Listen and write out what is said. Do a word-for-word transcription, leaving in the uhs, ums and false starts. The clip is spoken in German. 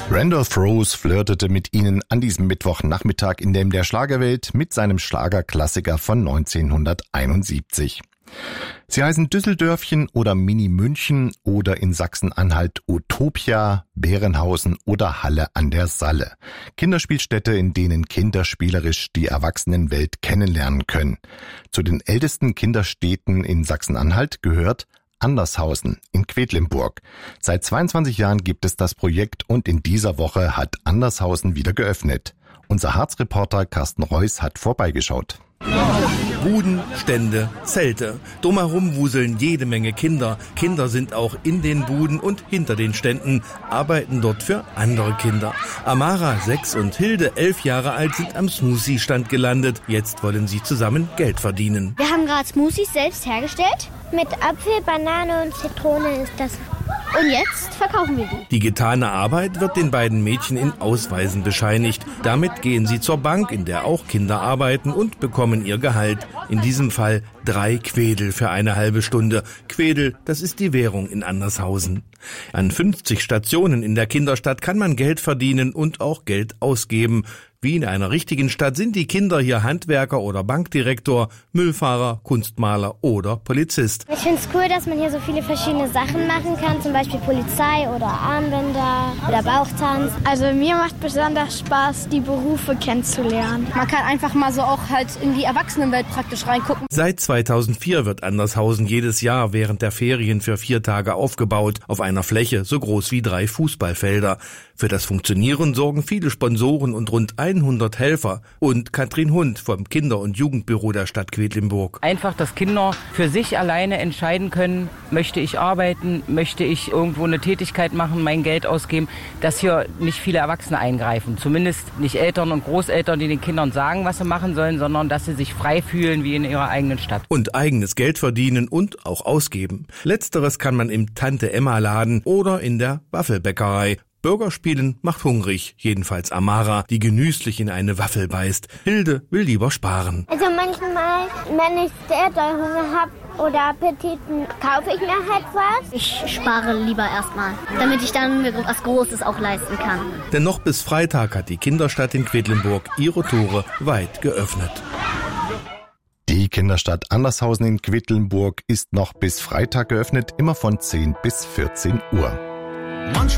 Randolph Rose flirtete mit ihnen an diesem Mittwochnachmittag in dem der Schlagerwelt mit seinem Schlagerklassiker von neunzehnhunderteinundsiebzig. Sie heißen Düsseldörfchen oder Mini München oder in Sachsen-Anhalt Utopia, Bärenhausen oder Halle an der Salle. Kinderspielstätte, in denen Kinder spielerisch die Erwachsenenwelt kennenlernen können. Zu den ältesten Kinderstädten in Sachsen-Anhalt gehört Andershausen in Quedlinburg. Seit zweiundzwanzig Jahren gibt es das Projekt und in dieser Woche hat Andershausen wieder geöffnet. Unser Harzreporter Carsten Reuss hat vorbeigeschaut. Buden, Stände, Zelte. Drumherum wuseln jede Menge Kinder. Kinder sind auch in den Buden und hinter den Ständen, arbeiten dort für andere Kinder. Amara, sechs, und Hilde, elf Jahre alt, sind am Smoothie-Stand gelandet. Jetzt wollen sie zusammen Geld verdienen. Wir haben gerade Smoothies selbst hergestellt. Mit Apfel, Banane und Zitrone ist das. Und jetzt verkaufen wir die. Die getane Arbeit wird den beiden Mädchen in Ausweisen bescheinigt. Damit gehen sie zur Bank, in der auch Kinder arbeiten, und bekommen ihr Gehalt. In diesem Fall drei Quedel für eine halbe Stunde. Quedel, das ist die Währung in Andershausen. An fünfzig Stationen in der Kinderstadt kann man Geld verdienen und auch Geld ausgeben. Wie in einer richtigen Stadt sind die Kinder hier Handwerker oder Bankdirektor, Müllfahrer, Kunstmaler oder Polizist. Ich finde es cool, dass man hier so viele verschiedene Sachen machen kann, zum Beispiel Polizei oder Armbänder oder Bauchtanz. Also mir macht besonders Spaß, die Berufe kennenzulernen. Man kann einfach mal so auch halt in die Erwachsenenwelt praktisch reingucken. Seit zweitausendvier wird Andershausen jedes Jahr während der Ferien für vier Tage aufgebaut, auf einer Fläche so groß wie drei Fußballfelder. Für das Funktionieren sorgen viele Sponsoren und rund hundert Helfer und Katrin Hund vom Kinder- und Jugendbüro der Stadt Quedlinburg. Einfach, dass Kinder für sich alleine entscheiden können, möchte ich arbeiten, möchte ich irgendwo eine Tätigkeit machen, mein Geld ausgeben, dass hier nicht viele Erwachsene eingreifen. Zumindest nicht Eltern und Großeltern, die den Kindern sagen, was sie machen sollen, sondern dass sie sich frei fühlen wie in ihrer eigenen Stadt. Und eigenes Geld verdienen und auch ausgeben. Letzteres kann man im Tante-Emma-Laden oder in der Waffelbäckerei. Burgerspielen macht hungrig, jedenfalls Amara, die genüsslich in eine Waffel beißt. Hilde will lieber sparen. Also manchmal, wenn ich sehr doll Hunger habe oder Appetit, kaufe ich mir halt was. Ich spare lieber erstmal, damit ich dann mir was Großes auch leisten kann. Denn noch bis Freitag hat die Kinderstadt in Quedlinburg ihre Tore weit geöffnet. Die Kinderstadt Andershausen in Quedlinburg ist noch bis Freitag geöffnet, immer von zehn bis vierzehn Uhr. Manchmal